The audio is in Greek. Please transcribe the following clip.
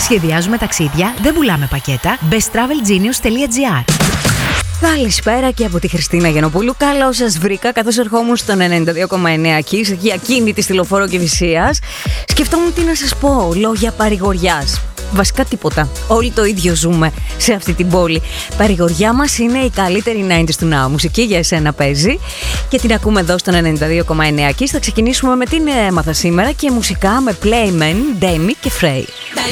Σχεδιάζουμε ταξίδια, δεν πουλάμε πακέτα. besttravelgenius.gr. Καλησπέρα και από τη Χριστίνα Γιαννοπούλου. Καλώς σας βρήκα καθώς ερχόμουν στον 92,9 εκεί ακίνητη στη Λεωφόρο Κηφισίας. Σκεφτόμουν τι να σας πω, λόγια παρηγοριάς. Βασικά τίποτα. Όλοι το ίδιο ζούμε σε αυτή την πόλη. Παρηγοριά μας είναι η καλύτερη 90's του Now. Μουσική για εσένα παίζει και την ακούμε εδώ στον 92,9 εκεί. Θα ξεκινήσουμε με την έμαθα σήμερα και μουσικά με Playmen, Demi και Frey.